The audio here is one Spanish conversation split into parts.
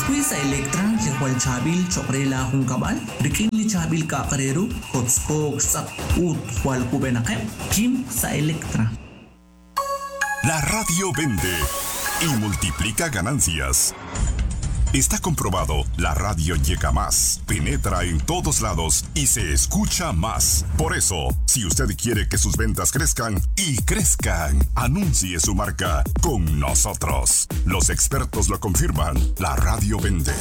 Sa Electra, Lihual Chabil, Chokrela Hong Kabal, Rikin Li Chabil Kakareru, Kotsko, Sak Ut, Hual Kubenakem, Kim sa Electra. La radio vende y multiplica ganancias. Está comprobado, la radio llega más, penetra en todos lados y se escucha más. Por eso, si usted quiere que sus ventas crezcan y crezcan, anuncie su marca con nosotros. Los expertos lo confirman, la radio vende.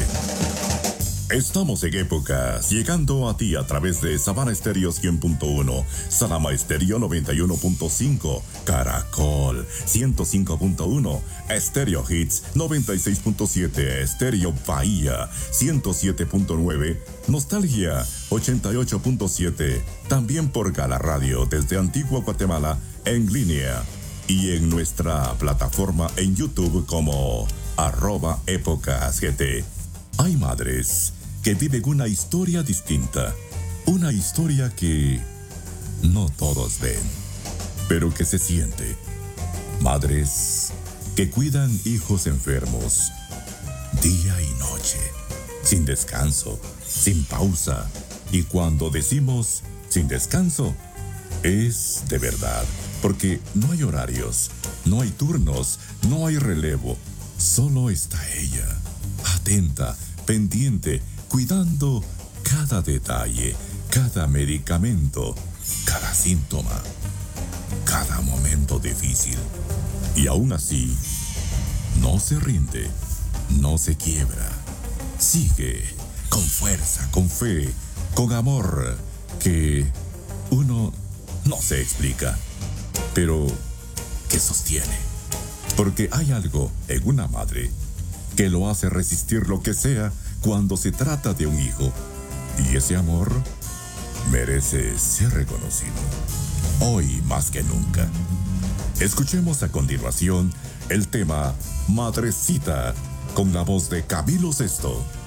Estamos en épocas, llegando a ti a través de Sabana Estéreo 100.1, Salama Estéreo 91.5, Caracol 105.1, Estéreo Hits 96.7, Estéreo Bahía 107.9, Nostalgia 88.7, también por Gala Radio desde Antigua Guatemala en línea y en nuestra plataforma en YouTube como @épocasgt. Hay madres que viven una historia distinta, una historia que no todos ven, pero que se siente. Madres que cuidan hijos enfermos, día y noche, sin descanso, sin pausa. Y cuando decimos sin descanso, es de verdad, porque no hay horarios, no hay turnos, no hay relevo, solo está ella, atenta, pendiente, cuidando cada detalle, cada medicamento, cada síntoma, cada momento difícil. Y aún así, no se rinde, no se quiebra. Sigue con fuerza, con fe, con amor, que uno no se explica, pero que sostiene. Porque hay algo en una madre que lo hace resistir lo que sea cuando se trata de un hijo. Y ese amor merece ser reconocido, hoy más que nunca. Escuchemos a continuación el tema Madrecita, con la voz de Camilo Sesto.